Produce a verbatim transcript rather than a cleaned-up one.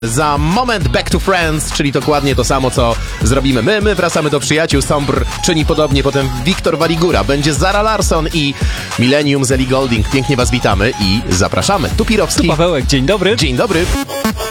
Za moment Back to Friends, czyli dokładnie to samo, co zrobimy my. My wracamy do przyjaciół. Sombr czyni podobnie, potem Wiktor Waligura, będzie Zara Larsson i Millennium z Ellie Goulding. Pięknie was witamy i zapraszamy. Tu Pirowski. Tu Pawełek, dzień dobry. Dzień dobry.